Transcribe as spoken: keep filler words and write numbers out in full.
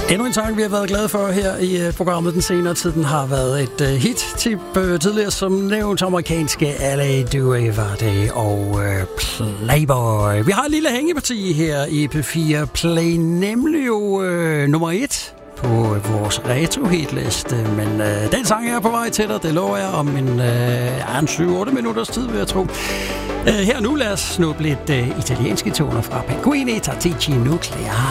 Endnu en sang, vi har været glade for her i programmet den senere tid. Den har været et uh, hit-tip uh, tidligere, som nævnt amerikanske L A Duiverde og uh, Playboy. Vi har et lille hængeparti her i P fire Play, nemlig jo uh, nummer et på vores retro-hitliste. Men uh, den sang er på vej til dig, det lover jeg, om en, uh, en syv otte minutters tid, vil jeg tro. Uh, her nu lad os snuppe lidt uh, italienske toner fra Pinguini Tattici Nuclear.